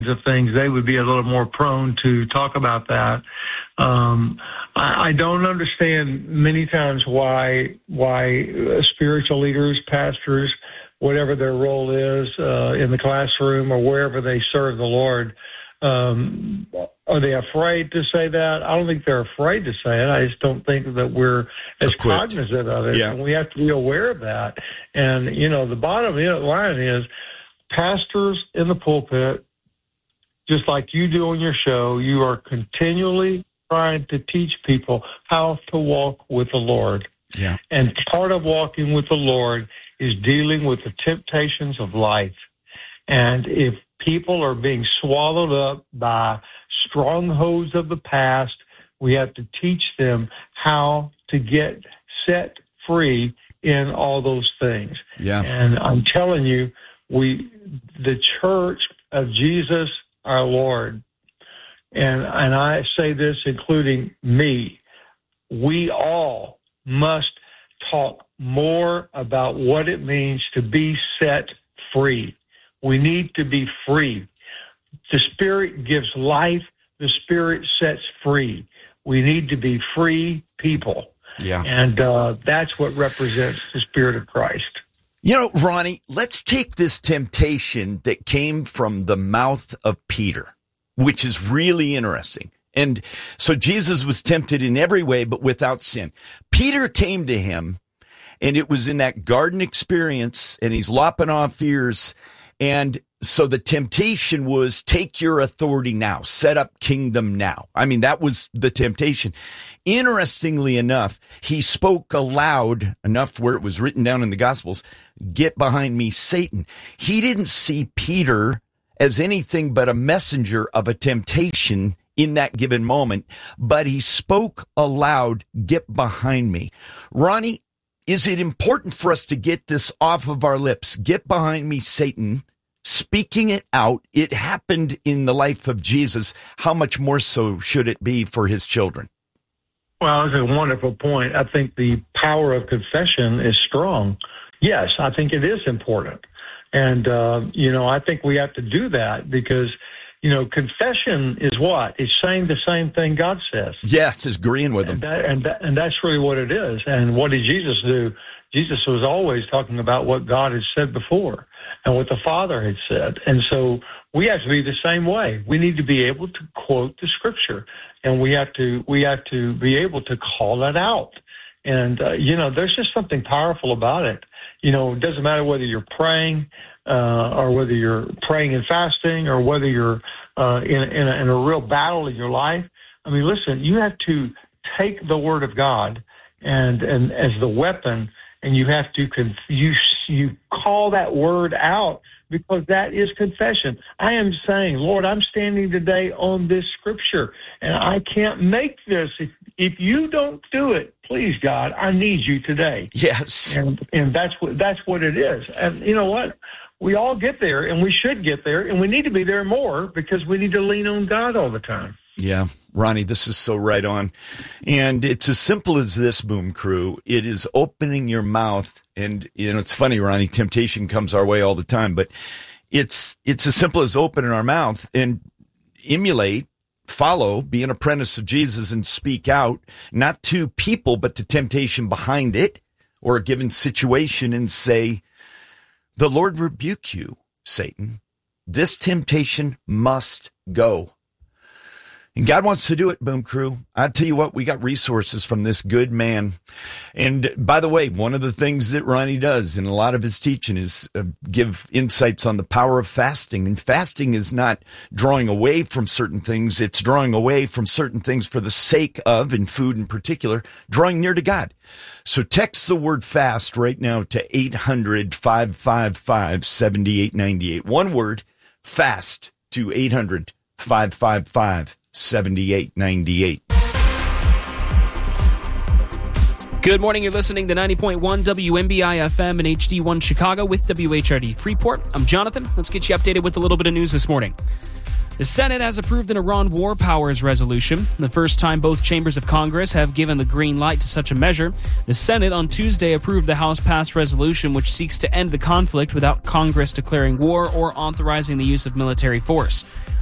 of things, they would be a little more prone to talk about that. I don't understand many times why spiritual leaders, pastors, whatever their role is in the classroom or wherever they serve the Lord, are they afraid to say that? I don't think they're afraid to say it. I just don't think that we're as cognizant of it. Yeah. And we have to be aware of that. And, the bottom line is pastors in the pulpit, just like you do on your show, you are continually trying to teach people how to walk with the Lord. Yeah. And part of walking with the Lord is dealing with the temptations of life. And if people are being swallowed up by strongholds of the past, we have to teach them how to get set free in all those things. Yeah. And I'm telling you, the church of Jesus, our Lord, and I say this including me, we all must talk more about what it means to be set free. We need to be free. The Spirit gives life. The Spirit sets free. We need to be free people. Yeah. And that's what represents the Spirit of Christ. Ronnie, let's take this temptation that came from the mouth of Peter, which is really interesting. And so Jesus was tempted in every way, but without sin. Peter came to him, and it was in that garden experience, and he's lopping off ears. And so the temptation was, take your authority now, set up kingdom now. I mean, that was the temptation. Interestingly enough, he spoke aloud enough where it was written down in the Gospels, get behind me, Satan. He didn't see Peter as anything but a messenger of a temptation in that given moment, but he spoke aloud, get behind me. Ronnie, is it important for us to get this off of our lips? Get behind me, Satan. Speaking it out, it happened in the life of Jesus. How much more so should it be for his children? Well, that's a wonderful point. I think the power of confession is strong. Yes, I think it is important. And, I think we have to do that because, confession is what? It's saying the same thing God says. Yes, it's agreeing with him. And that's really what it is. And what did Jesus do? Jesus was always talking about what God had said before and what the Father had said. And so we have to be the same way. We need to be able to quote the Scripture, and we have to be able to call that out. And, there's just something powerful about it. It doesn't matter whether you're praying or whether you're praying and fasting or whether you're in a real battle in your life. I mean, listen, you have to take the Word of God and as the weapon, and you have to you call that word out because that is confession. I am saying, Lord, I'm standing today on this Scripture, and I can't make this. If you don't do it, please, God, I need you today. Yes, and that's what it is. And you know what? We all get there, and we should get there, and we need to be there more because we need to lean on God all the time. Yeah, Ronnie, this is so right on. And it's as simple as this, Boom Crew. It is opening your mouth. And, it's funny, Ronnie, temptation comes our way all the time. But it's as simple as opening our mouth and emulate, follow, be an apprentice of Jesus and speak out, not to people, but to temptation behind it or a given situation and say, the Lord rebuke you, Satan. This temptation must go. And God wants to do it, Boom Crew. I tell you what, we got resources from this good man. And by the way, one of the things that Ronnie does in a lot of his teaching is give insights on the power of fasting. And fasting is not drawing away from certain things. It's drawing away from certain things for the sake of, in food in particular, drawing near to God. So text the word fast right now to 800-555-7898. One word, fast, to 800-555-7898. 7898. Good morning. You're listening to 90.1 WMBI FM and HD1 Chicago with WHRD Freeport. I'm Jonathan. Let's get you updated with a little bit of news this morning. The Senate has approved an Iran war powers resolution, the first time both chambers of Congress have given the green light to such a measure. The Senate on Tuesday approved the House-passed resolution which seeks to end the conflict without Congress declaring war or authorizing the use of military force.